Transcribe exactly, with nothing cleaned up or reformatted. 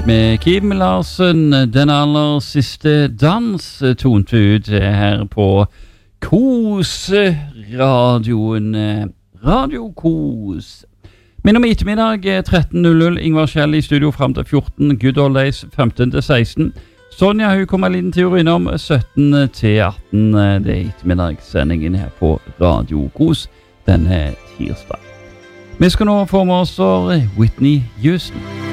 med Kim Larsen. Den aller siste dans tonte ut her på Kos-radioen. Radio Kos. Min om ettermiddag tretten null null. Ingvar Kjell i studio frem til fjorten. Good Old Days femten til seksten. Sonja hun kommer en liten tur innom sytten til atten. Det er ettermiddagssendingen her på Radio Kos denne tirsdag. Vi skal nå få med oss Whitney Houston.